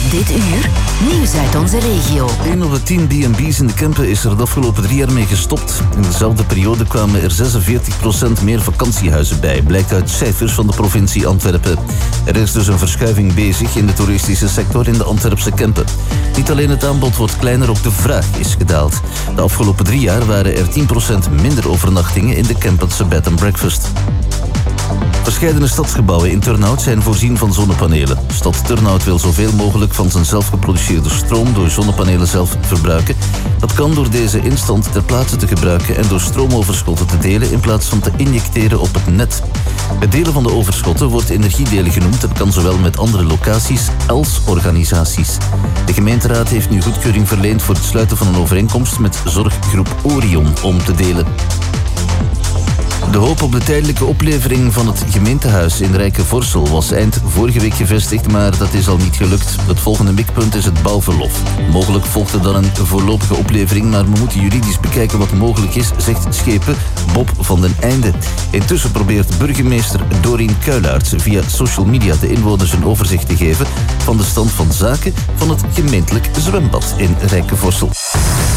Dit uur, nieuws uit onze regio. 1 op de 10 B&B's in de Kempen is er de afgelopen 3 jaar mee gestopt. In dezelfde periode kwamen er 46% meer vakantiehuizen bij, blijkt uit cijfers van de provincie Antwerpen. Er is dus een verschuiving bezig in de toeristische sector in de Antwerpse Kempen. Niet alleen het aanbod wordt kleiner, ook de vraag is gedaald. De afgelopen 3 jaar waren er 10% minder overnachtingen in de Kempense bed and breakfast. Verscheidene stadsgebouwen in Turnhout zijn voorzien van zonnepanelen. Stad Turnhout wil zoveel mogelijk van zijn zelfgeproduceerde stroom door zonnepanelen zelf verbruiken. Dat kan door deze instant ter plaatse te gebruiken en door stroomoverschotten te delen in plaats van te injecteren op het net. Het delen van de overschotten wordt energiedelen genoemd en kan zowel met andere locaties als organisaties. De gemeenteraad heeft nu goedkeuring verleend voor het sluiten van een overeenkomst met zorggroep Orion om te delen. De hoop op de tijdelijke oplevering van het gemeentehuis in Rijkenvorsel was eind vorige week gevestigd, maar dat is al niet gelukt. Het volgende mikpunt is het bouwverlof. Mogelijk volgt er dan een voorlopige oplevering, maar we moeten juridisch bekijken wat mogelijk is, zegt schepen Bob van den Einde. Intussen probeert burgemeester Dorien Kuilaerts via social media de inwoners een overzicht te geven van de stand van zaken van het gemeentelijk zwembad in Rijkenvorsel.